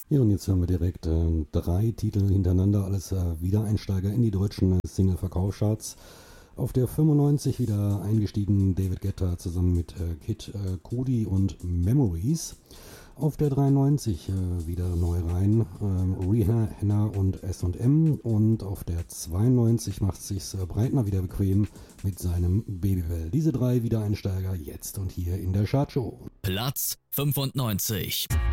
Ja, und jetzt hören wir direkt 3 Titel hintereinander, alles Wiedereinsteiger in die deutschen Single-Verkaufscharts. Auf der 95 wieder eingestiegen David Guetta zusammen mit Kid Cudi und Memories. Auf der 93 wieder neu rein Rihanna und S&M. Und auf der 92 macht sich's Breitner wieder bequem mit seinem Babywell. Diese 3 Wiedereinsteiger jetzt und hier in der Chartshow. Platz 95.